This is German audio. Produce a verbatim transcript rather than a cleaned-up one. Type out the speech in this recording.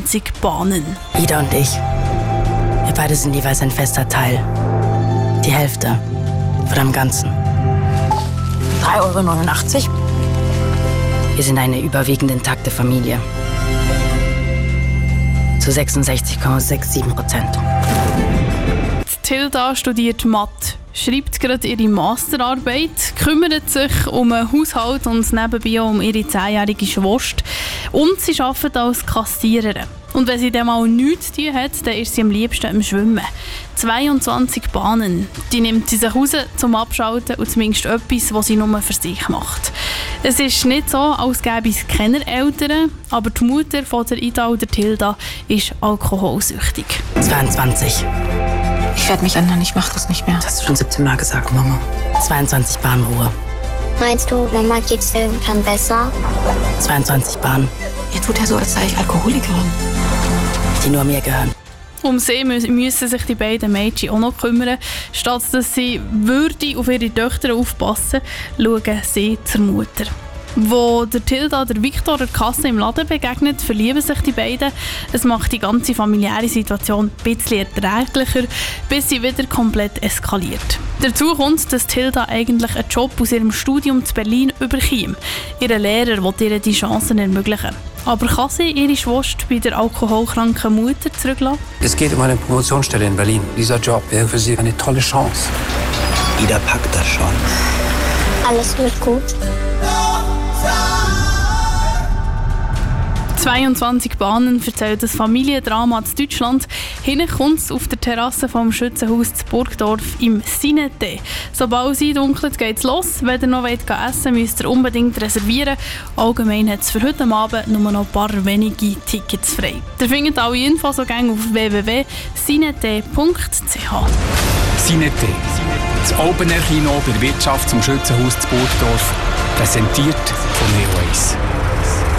zweiundzwanzig Bahnen. Ida und ich, wir beide sind jeweils ein fester Teil. Die Hälfte von dem Ganzen. drei Euro neunundachtzig. Wir sind eine überwiegend intakte Familie. Zu sechsundsechzig Komma siebenundsechzig Prozent. Tilda studiert Mathe, schreibt gerade ihre Masterarbeit, kümmert sich um einen Haushalt und nebenbei auch um ihre zehnjährige Schwester. Und sie arbeitet als Kassiererin. Und wenn sie dann mal nichts zu tun hat, dann ist sie am liebsten am Schwimmen. zweiundzwanzig Bahnen, die nimmt sie sich raus zum Abschalten und zumindest etwas, was sie nur für sich macht. Es ist nicht so, als gäbe es keine Eltern, aber die Mutter von der Ida oder Tilda ist alkoholsüchtig. zweiundzwanzig. Ich werde mich ändern, ich mache das nicht mehr. Das hast du schon siebzehn Mal gesagt, Mama. zweiundzwanzig Bahnen Ruhe. Meinst du, Mama geht's irgendwann besser? zweiundzwanzig Bahnen. Ihr tut ja so, als sei ich Alkoholikerin. Die nur mir gehören. Um sie müssen sich die beiden Mädchen auch noch kümmern. Statt dass sie würde auf ihre Töchter aufpassen, schauen sie zur Mutter. Wo der Tilda der Viktor der Kasse im Laden begegnet, verlieben sich die beiden. Es macht die ganze familiäre Situation ein bisschen erträglicher, bis sie wieder komplett eskaliert. Dazu kommt, dass Tilda eigentlich einen Job aus ihrem Studium in Berlin überkommt. Ihr Lehrer will ihr die Chancen ermöglichen. Aber kann sie ihre Schwester bei der alkoholkranken Mutter zurücklassen? Es geht um eine Promotionsstelle in Berlin. Dieser Job wäre für sie eine tolle Chance. Ida packt das schon. Alles wird gut. zweiundzwanzig Bahnen erzählt das Familiendrama in Deutschland. Hinten kommt es auf der Terrasse vom Schützenhaus zu Burgdorf im Sinete. Sobald es eindunkelt, geht es los. Wenn ihr noch essen wollt, müsst ihr unbedingt reservieren. Allgemein hat es für heute Abend nur noch ein paar wenige Tickets frei. Ihr findet alle Infos auf w w w punkt sinete punkt c h. Sinete, das Open-Air-Kino bei der Wirtschaft zum Schützenhaus zu Burgdorf, präsentiert von Neoace.